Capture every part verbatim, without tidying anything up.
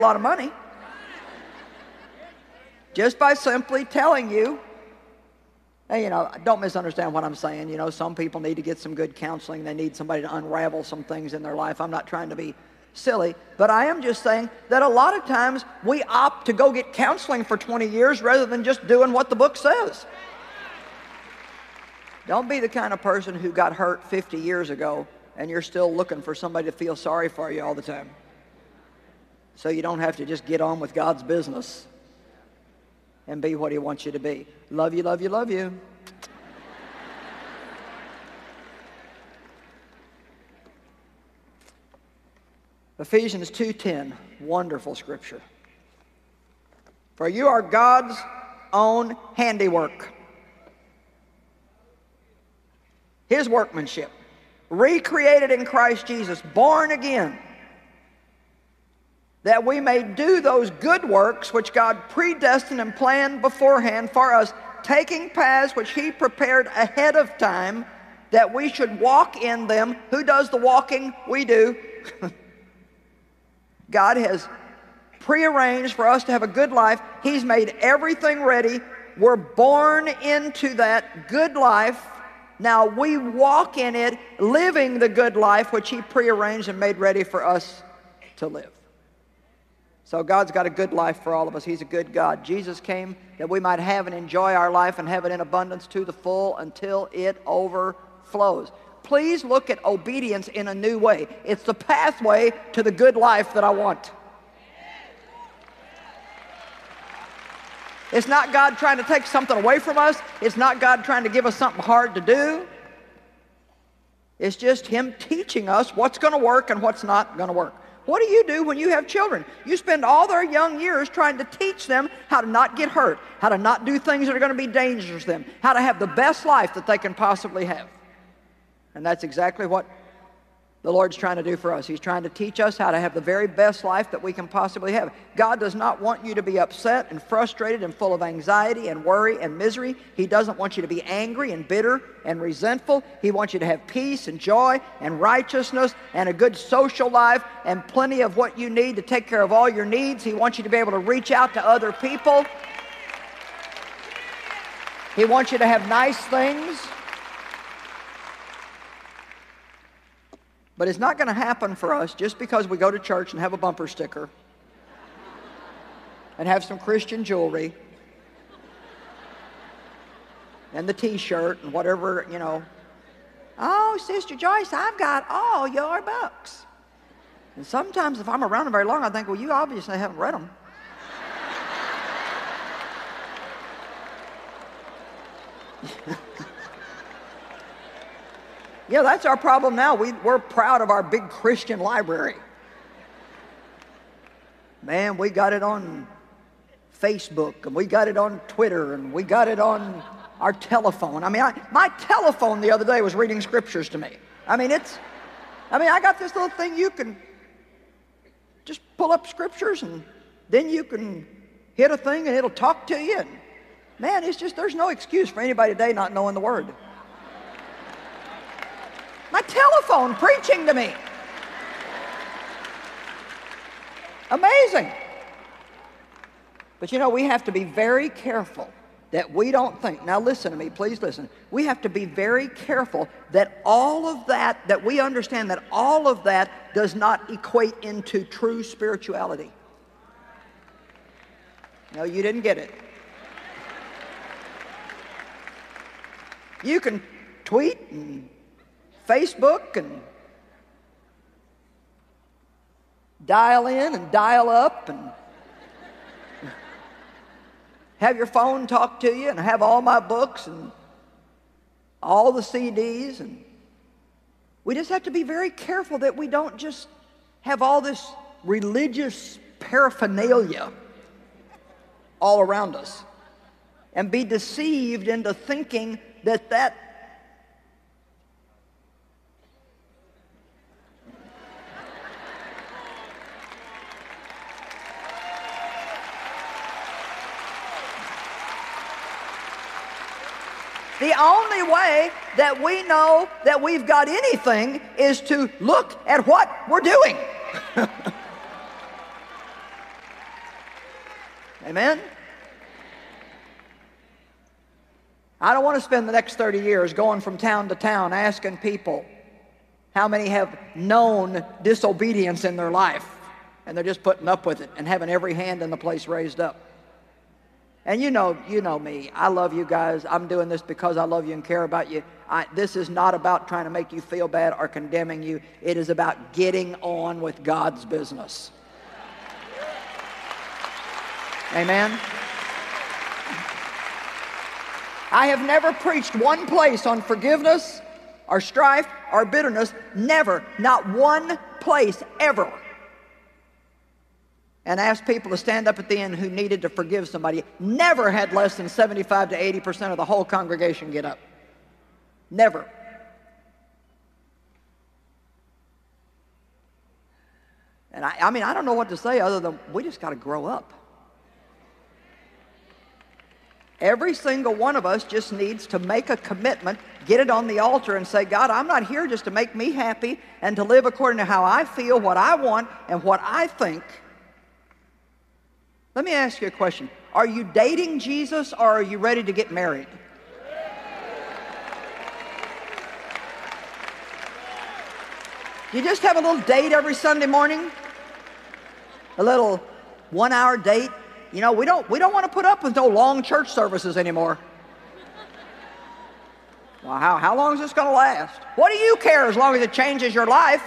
a lot of money just by simply telling you. Hey, you know, don't misunderstand what I'm saying. You know, some people need to get some good counseling. They need somebody to unravel some things in their life. I'm not trying to be silly, but I am just saying that a lot of times we opt to go get counseling for twenty years rather than just doing what the book says. Don't be the kind of person who got hurt fifty years ago and you're still looking for somebody to feel sorry for you all the time, so you don't have to just get on with God's business and be what He wants you to be. Love you, love you, love you. Ephesians two ten, wonderful scripture. For you are God's own handiwork, His workmanship, recreated in Christ Jesus, born again, that we may do those good works which God predestined and planned beforehand for us, taking paths which He prepared ahead of time, that we should walk in them. Who does the walking? We do. God has prearranged for us to have a good life. He's made everything ready. We're born into that good life. Now we walk in it, living the good life which He prearranged and made ready for us to live. So God's got a good life for all of us. He's a good God. Jesus came that we might have and enjoy our life and have it in abundance to the full until it overflows. Please look at obedience in a new way. It's the pathway to the good life that I want. It's not God trying to take something away from us. It's not God trying to give us something hard to do. It's just Him teaching us what's going to work and what's not going to work. What do you do when you have children? You spend all their young years trying to teach them how to not get hurt, how to not do things that are going to be dangerous to them, how to have the best life that they can possibly have. And that's exactly what the Lord's trying to do for us. He's trying to teach us how to have the very best life that we can possibly have. God does not want you to be upset and frustrated and full of anxiety and worry and misery. He doesn't want you to be angry and bitter and resentful. He wants you to have peace and joy and righteousness and a good social life and plenty of what you need to take care of all your needs. He wants you to be able to reach out to other people. He wants you to have nice things. But it's not going to happen for us just because we go to church and have a bumper sticker and have some Christian jewelry and the t-shirt and whatever, you know. Oh, Sister Joyce, I've got all your books. And sometimes if I'm around them very long, I think, well, you obviously haven't read them. Yeah, that's our problem now. We, we're proud of our big Christian library. Man, we got it on Facebook, and we got it on Twitter, and we got it on our telephone. I mean, I, my telephone the other day was reading scriptures to me. I mean, it's, I mean, I got this little thing you can just pull up scriptures, and then you can hit a thing, and it'll talk to you. And man, it's just, there's no excuse for anybody today not knowing the Word. My telephone preaching to me. Amazing. But you know, we have to be very careful that we don't think, now listen to me, please listen. We have to be very careful that all of that, that we understand that all of that does not equate into true spirituality. No, you didn't get it. You can tweet and Facebook and dial in and dial up and have your phone talk to you and have all my books and all the C Ds. And we just have to be very careful that we don't just have all this religious paraphernalia all around us and be deceived into thinking that that the only way that we know that we've got anything is to look at what we're doing. Amen? I don't want to spend the next thirty years going from town to town asking people how many have known disobedience in their life, and they're just putting up with it and having every hand in the place raised up. And you know, you know me. I love you guys. I'm doing this because I love you and care about you. I, this is not about trying to make you feel bad or condemning you. It is about getting on with God's business. Amen? I have never preached one place on forgiveness or strife or bitterness. Never. Not one place ever. And asked people to stand up at the end who needed to forgive somebody. Never had less than seventy-five to eighty percent of the whole congregation get up. Never. And I, I mean, I don't know what to say other than we just got to grow up. Every single one of us just needs to make a commitment, get it on the altar and say, God, I'm not here just to make me happy and to live according to how I feel, what I want, and what I think. Let me ask you a question. Are you dating Jesus or are you ready to get married? You just have a little date every Sunday morning? A little one-hour date? You know, we don't, we don't want to put up with no long church services anymore. Well, how, how long is this going to last? What do you care as long as it changes your life?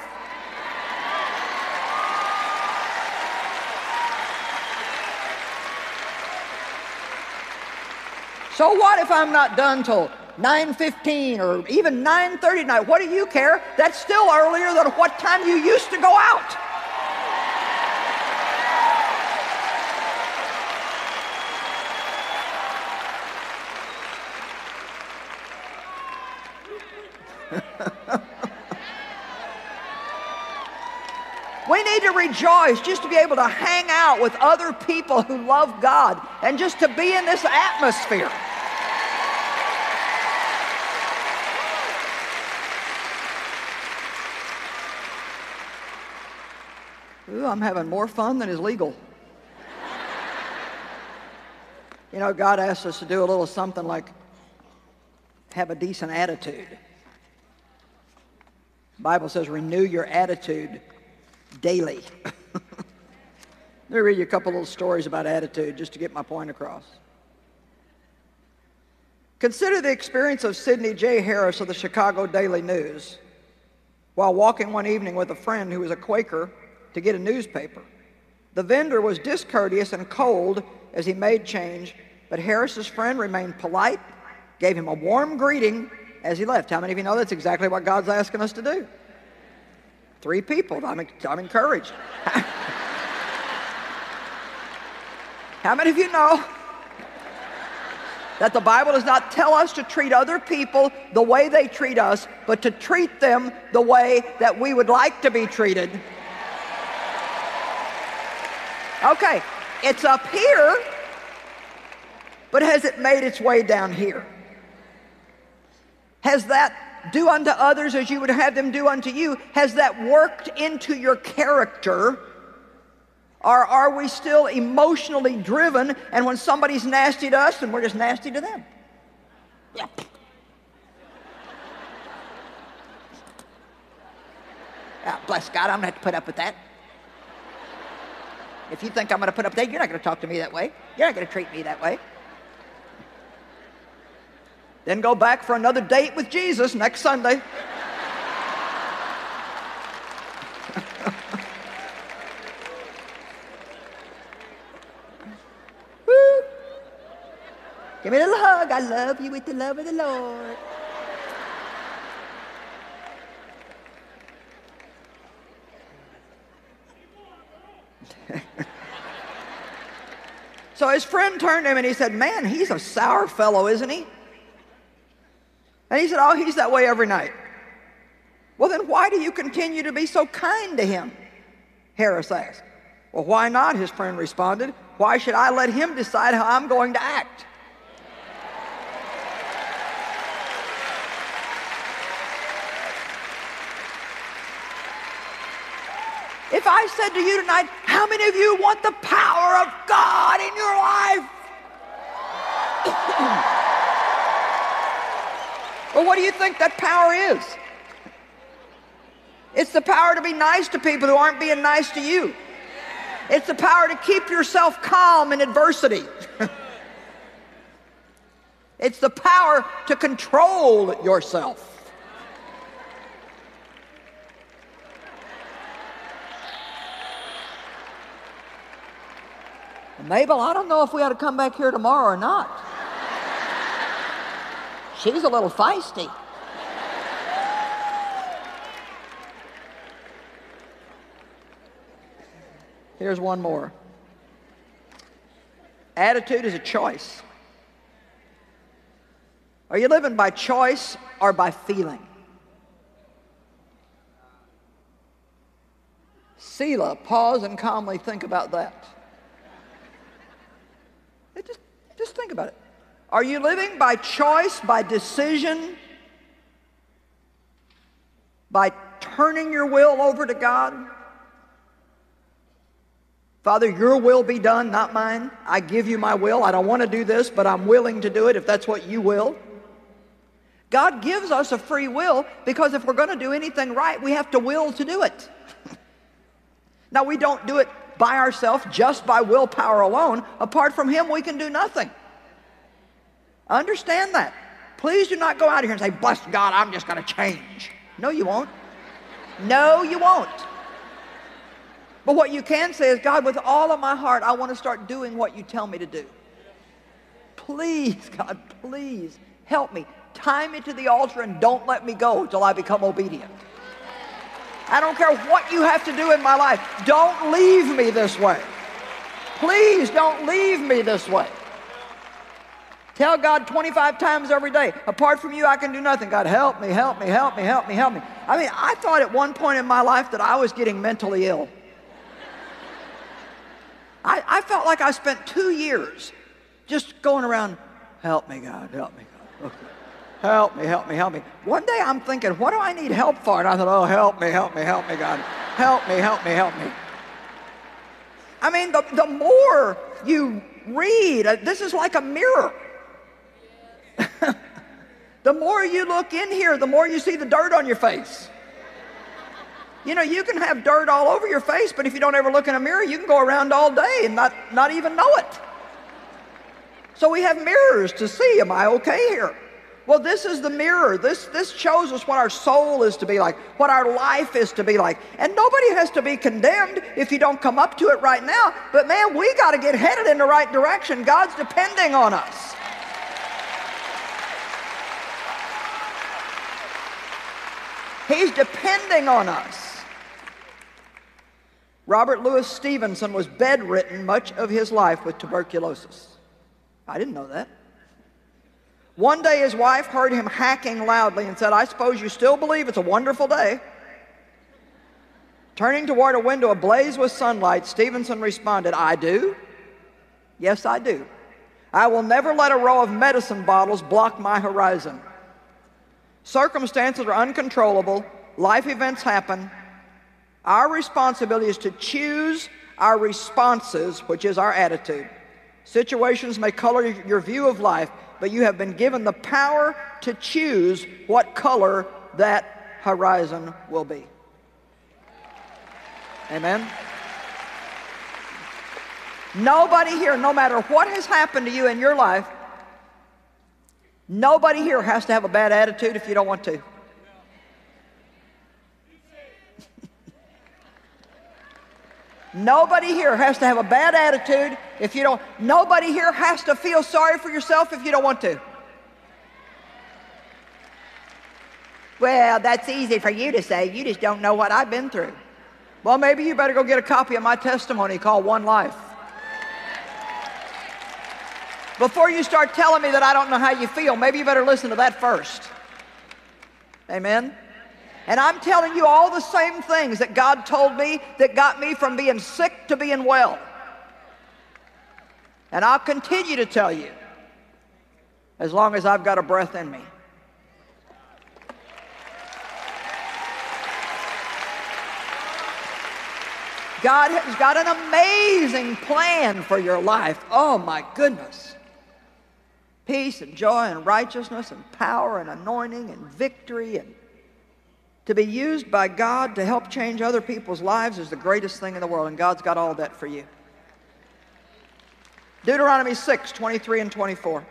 So what if I'm not done till nine fifteen or even nine thirty at night? What do you care? That's still earlier than what time you used to go out. We need to rejoice just to be able to hang out with other people who love God and just to be in this atmosphere. Ooh, I'm having more fun than is legal. You know, God asks us to do a little something like have a decent attitude. The Bible says renew your attitude daily. Let me read you a couple little stories about attitude just to get my point across. Consider the experience of Sidney J. Harris of the Chicago Daily News while walking one evening with a friend who was a Quaker to get a newspaper. The vendor was discourteous and cold as he made change, but Harris's friend remained polite, gave him a warm greeting as he left. How many of you know that's exactly what God's asking us to do? Three people. I'm, I'm encouraged. How many of you know that the Bible does not tell us to treat other people the way they treat us, but to treat them the way that we would like to be treated? Okay, it's up here, but has it made its way down here? Has that do unto others as you would have them do unto you, has that worked into your character? Or are we still emotionally driven, and when somebody's nasty to us, then we're just nasty to them? Yeah. Yeah, bless God, I'm going to have to put up with that. If you think I'm going to put up with that, you're not going to talk to me that way. You're not going to treat me that way. Then go back for another date with Jesus next Sunday. Woo. Give me a little hug. I love you with the love of the Lord. So his friend turned to him and he said, man, he's a sour fellow, isn't he? And he said, oh, he's that way every night. Well, then why do you continue to be so kind to him? Harris asked. Well, why not? His friend responded. Why should I let him decide how I'm going to act? If I said to you tonight, how many of you want the power of God in your life? what do you think that power is? It's the power to be nice to people who aren't being nice to you. It's the power to keep yourself calm in adversity. It's the power to control yourself. Mabel, I don't know if we ought to come back here tomorrow or not. She's a little feisty. Here's one more. Attitude is a choice. Are you living by choice or by feeling? Selah, pause and calmly think about that. Just, just think about it. Are you living by choice, by decision, by turning your will over to God? Father, your will be done, not mine. I give you my will. I don't want to do this, but I'm willing to do it if that's what you will. God gives us a free will because if we're going to do anything right, we have to will to do it. Now, we don't do it by ourselves, just by willpower alone. Apart from Him, we can do nothing. Understand that. Please do not go out here and say, bless God, I'm just going to change. No, you won't. No, you won't. But what you can say is, God, with all of my heart, I want to start doing what you tell me to do. Please, God, please help me. Tie me to the altar and don't let me go till I become obedient. I don't care what you have to do in my life. Don't leave me this way. Please don't leave me this way. Tell God twenty-five times every day, apart from you, I can do nothing. God, help me, help me, help me, help me, help me. I mean, I thought at one point in my life that I was getting mentally ill. I, I felt like I spent two years just going around, help me, God, help me, God. Okay. Help me, help me, help me. One day I'm thinking, what do I need help for? And I thought, oh, help me, help me, help me, God. Help me, help me, help me. I mean, the, the more you read, uh, this is like a mirror. The more you look in here, the more you see the dirt on your face. You know, you can have dirt all over your face, but if you don't ever look in a mirror, you can go around all day and not, not even know it. So we have mirrors to see, am I okay here? Well, this is the mirror. This, this shows us what our soul is to be like, what our life is to be like. And nobody has to be condemned if you don't come up to it right now. But man, we got to get headed in the right direction. God's depending on us. He's depending on us. Robert Louis Stevenson was bedridden much of his life with tuberculosis. I didn't know that. One day his wife heard him hacking loudly and said, I suppose you still believe it's a wonderful day. Turning toward a window ablaze with sunlight, Stevenson responded, I do. Yes, I do. I will never let a row of medicine bottles block my horizon. Circumstances are uncontrollable. Life events happen. Our responsibility is to choose our responses, which is our attitude. Situations may color your view of life, but you have been given the power to choose what color that horizon will be. Amen? Nobody here, no matter what has happened to you in your life, nobody here has to have a bad attitude if you don't want to. Nobody here has to have a bad attitude if you don't. Nobody here has to feel sorry for yourself if you don't want to. Well, that's easy for you to say. You just don't know what I've been through. Well, maybe you better go get a copy of my testimony called One Life. Before you start telling me that I don't know how you feel, maybe you better listen to that first. Amen? And I'm telling you all the same things that God told me that got me from being sick to being well. And I'll continue to tell you as long as I've got a breath in me. God has got an amazing plan for your life. Oh my goodness. Peace and joy and righteousness and power and anointing and victory, and to be used by God to help change other people's lives is the greatest thing in the world, and God's got all that for you. Deuteronomy six, twenty-three and twenty-four.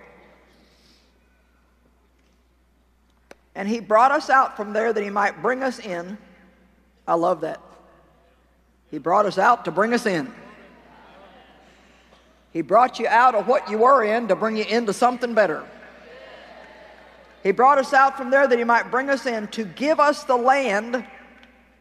And he brought us out from there that he might bring us in. I love that. He brought us out to bring us in. He brought you out of what you were in to bring you into something better. He brought us out from there that he might bring us in to give us the land